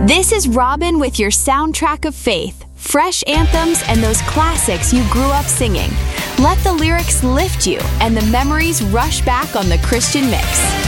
This is Robin with your soundtrack of faith, fresh anthems, and those classics you grew up singing. Let the lyrics lift you and the memories rush back on the Christian Mix.